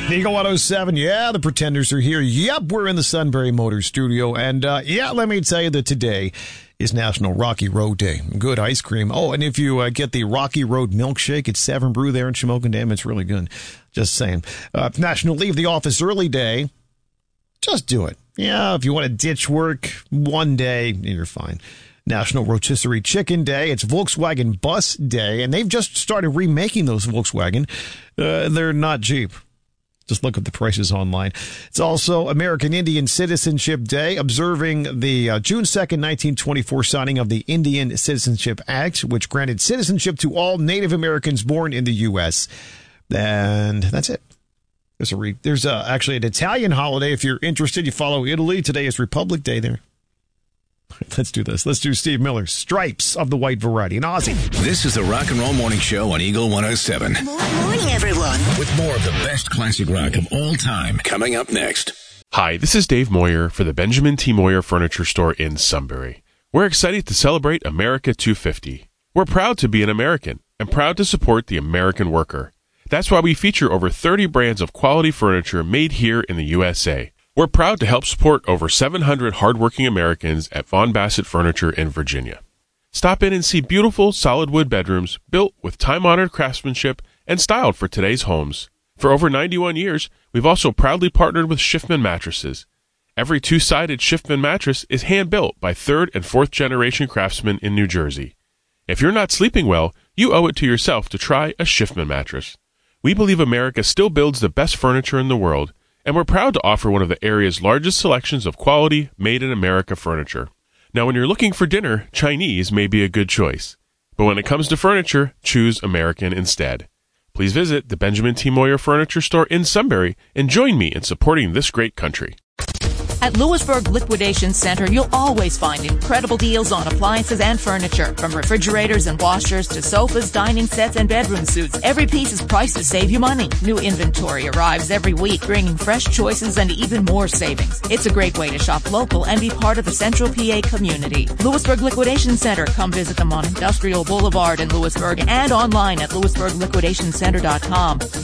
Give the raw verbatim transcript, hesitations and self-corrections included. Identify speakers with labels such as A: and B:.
A: Eagle one oh seven, yeah, the Pretenders are here. Yep, we're in the Sunbury Motors studio. And, uh, yeah, let me tell you that today is National Rocky Road Day. Good ice cream. Oh, and if you uh, get the Rocky Road milkshake, it's Severn Brew there in Shamokin Dam. It's really good. Just saying. Uh, National Leave the Office Early Day. Just do it. Yeah, if you want to ditch work one day, you're fine. National Rotisserie Chicken Day. It's Volkswagen Bus Day, and they've just started remaking those Volkswagen. Uh, they're not cheap. Just look at the prices online. It's also American Indian Citizenship Day, observing the uh, June second, nineteen twenty-four signing of the Indian Citizenship Act, which granted citizenship to all Native Americans born in the U S And that's it. There's, a re- there's uh, actually an Italian holiday. If you're interested, you follow Italy. Today is Republic Day there. Let's do this. Let's do Steve Miller's Stripes of the White Variety in Aussie.
B: This is the Rock and Roll Morning Show on Eagle one oh seven.
C: Morning, everyone.
B: With more of the best classic rock of all time coming up next.
D: Hi, this is Dave Moyer for the Benjamin T. Moyer Furniture Store in Sunbury. We're excited to celebrate America two fifty. We're proud to be an American and proud to support the American worker. That's why we feature over thirty brands of quality furniture made here in the U S A. We're proud to help support over seven hundred hardworking Americans at Von Bassett Furniture in Virginia. Stop in and see beautiful solid wood bedrooms built with time-honored craftsmanship and styled for today's homes. For over ninety-one years, we've also proudly partnered with Schiffman Mattresses. Every two-sided Schiffman mattress is hand-built by third and fourth generation craftsmen in New Jersey. If you're not sleeping well, you owe it to yourself to try a Schiffman mattress. We believe America still builds the best furniture in the world, and we're proud to offer one of the area's largest selections of quality, made-in-America furniture. Now, when you're looking for dinner, Chinese may be a good choice. But when it comes to furniture, choose American instead. Please visit the Benjamin T. Moyer Furniture Store in Sunbury and join me in supporting this great country.
E: At Lewisburg Liquidation Center, you'll always find incredible deals on appliances and furniture. From refrigerators and washers to sofas, dining sets, and bedroom suites, every piece is priced to save you money. New inventory arrives every week, bringing fresh choices and even more savings. It's a great way to shop local and be part of the Central P A community. Lewisburg Liquidation Center. Come visit them on Industrial Boulevard in Lewisburg and online at lewisburg liquidation center dot com.